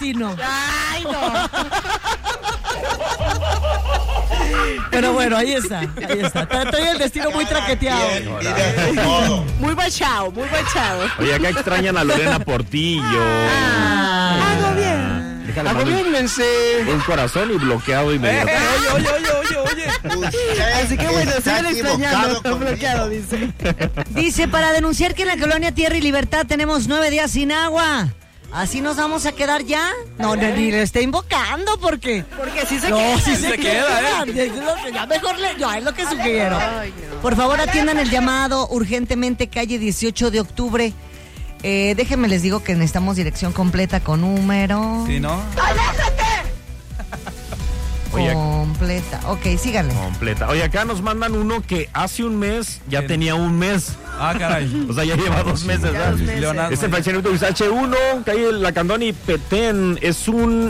destino. Ay, no. Pero bueno, ahí está. Estoy el destino muy traqueteado. Muy bachao, muy bachao. Oye, acá extrañan a Lorena Portillo. Hago bien. Déjale mandar un corazón y bloqueado inmediato. Oye. Así que bueno, siguen extrañando. Está bloqueado, dice. Dice, para denunciar que en la colonia Tierra y Libertad tenemos 9 días sin agua. ¿Así nos vamos a quedar ya? No, ni le esté invocando porque sí se queda. Sí se queda. Ya mejor es lo que sugiero. Por favor, atiendan el llamado urgentemente, calle 18 de octubre. Déjenme les digo que necesitamos dirección completa con número. ¿Sí, no? ¡Aléjate! Oye, completa. Ok, síganle. completa. Oye, acá nos mandan uno que hace un mes ya tenía un mes. Ah, caray. O sea, ya lleva 2 meses, ¿verdad? Leonardo. Este fraccionamiento H1, calle Lacandón y Petén, es un,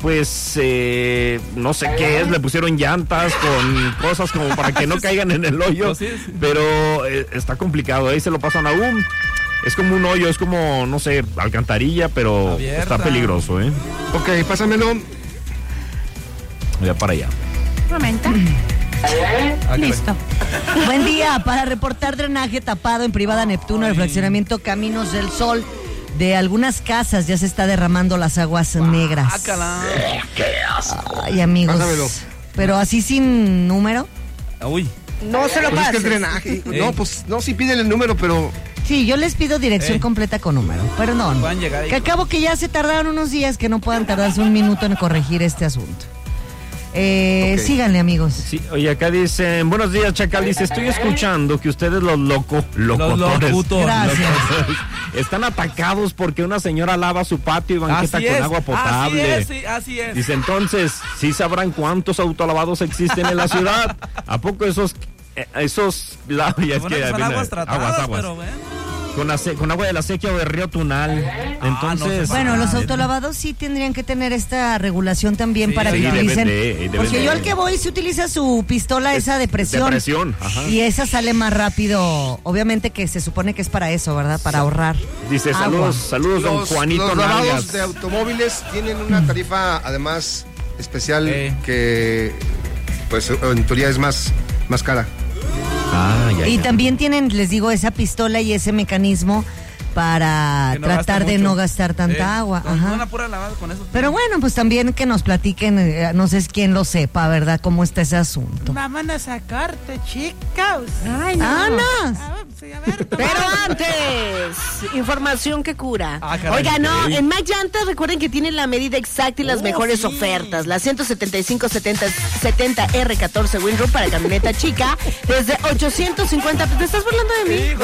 no sé qué es, le pusieron llantas con cosas como para que no caigan en el hoyo, Sí. pero está complicado, ahí se lo pasan aún. Es como un hoyo, es como, no sé, alcantarilla, pero Abierta. está peligroso, ¿eh? Ok, pásamelo. Ya para allá. Listo. Buen día, para reportar drenaje tapado en privada Neptuno, el fraccionamiento Caminos del Sol. De algunas casas ya se está derramando las aguas negras. Ay, amigos. Pásamelo. Pero así sin número. Uy. No se lo Pues es que pases. el drenaje. No, pues no, sí piden el número, pero. Sí, yo les pido dirección completa con número. Perdón. Puedan llegar ahí. Que acabo que ya se tardaron unos días, que no puedan tardarse un minuto en corregir este asunto. Síganle, amigos. Sí, oye, acá dicen, buenos días, Chacal, dice, estoy escuchando que ustedes los locutores Gracias. están atacados porque una señora lava su patio y banqueta con agua potable. Así es. Dice, entonces, ¿sí sabrán cuántos autolavados existen en la ciudad? ¿A poco esos ya es Bueno, que son viene- aguas tratadas, aguas. pero ven. Con agua de la sequía o de río Tunal. Entonces, no se Bueno, los Ah, autolavados sí tendrían que tener esta regulación también Sí, para que sí, utilicen. deben de. Porque yo al que voy se utiliza su pistola esa de presión. De presión, ajá. Y esa sale más rápido. Obviamente que se supone que es para eso, ¿verdad? Para ahorrar. dice, agua. saludos, don Juanito Los lavados Nalgas. de automóviles tienen una tarifa, además, especial que, pues, en teoría es más cara. Y también tienen, les digo, esa pistola y ese mecanismo para Que no tratar gaste de mucho. no gastar tanta agua. Con Ajá. una pura lavada con eso. Pero bueno, pues también que nos platiquen, no sé quién lo sepa, ¿verdad? ¿Cómo está ese asunto? Vamos a sacarte, chicas. Ay, no. ¡Ana! A ver, Pero antes, información que cura. Ah, caray. Oiga, no, Ok. en Mac Llantas recuerden que tienen la medida exacta y las mejores ofertas. La 175-70 R14 Windrow para camioneta chica desde 850. ¿Te estás burlando de mí?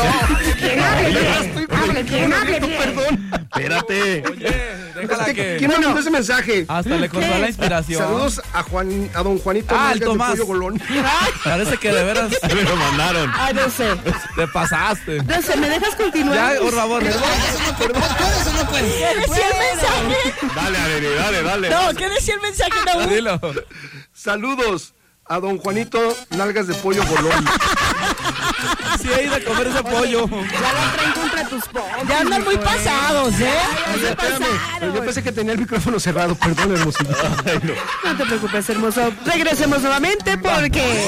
Perdón. Espérate. Oye, déjala que... ¿Quién me mandó ese mensaje? Hasta le costó la inspiración. Saludos a don Juanito Ah, Nalgas el de Tomás. Pollo Golón. Parece que de veras Me lo mandaron. Ay, no sé. te pasaste. No sé, ¿me dejas continuar? Ya, por favor. ¿Qué decía el mensaje? Dale, Adri, dale. No, ¿qué decía el mensaje, Naú? Dilo. Saludos a don Juanito Nalgas de Pollo Golón. Sí, he ido a comer ese pollo. Ya la traen contra tus pompas. Ya andan muy pasados, ¿eh? Ya se pasaron. Pero yo pensé que tenía el micrófono cerrado, perdón, hermosito. No te preocupes, hermoso. Regresemos nuevamente porque...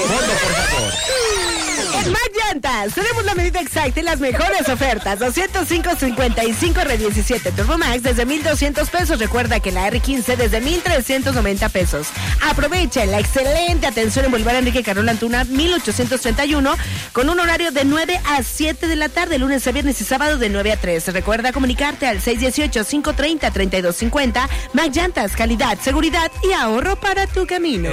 En Mac Llantas tenemos la medida exacta y las mejores ofertas. 205-55 R17 Turbo Max desde 1,200 pesos. Recuerda que la R15 desde 1,390 pesos. Aprovecha la excelente atención en Boulevard Enrique Carol Antuna 1831 con un horario de 9 a 7 de la tarde, lunes a viernes y sábado de 9 a 3. Recuerda comunicarte al 618-530-3250. Mac Llantas, calidad, seguridad y ahorro para tu camino.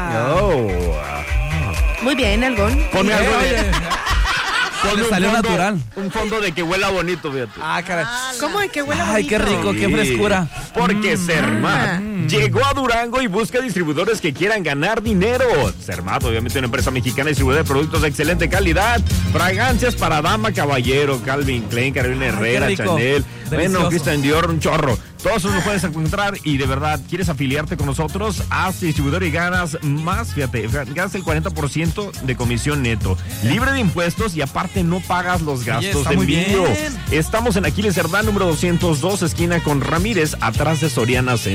Muy bien, Algón. Ponme algo de... Oye, ponme le salió natural. Un fondo de que huela bonito, fíjate. Ah, caray. ¿Cómo de que huele Ay, qué rico, qué Sí, frescura. Porque Cermat llegó a Durango y busca distribuidores que quieran ganar dinero. Cermat, obviamente una empresa mexicana distribuidora de productos de excelente calidad. Fragancias para dama, caballero, Calvin Klein, Carolina Herrera, qué rico. Chanel. Delicioso. Bueno, Christian Dior, un chorro. Todos esos los puedes encontrar y de verdad, ¿quieres afiliarte con nosotros? Haz distribuidor y ganas más, fíjate, ganas el 40% de comisión neto. Libre de impuestos y aparte no pagas los gastos está de muy envío. bien. Estamos en Aquiles Cerdán, número 202, esquina con Ramírez, atrás de Soriana Centro.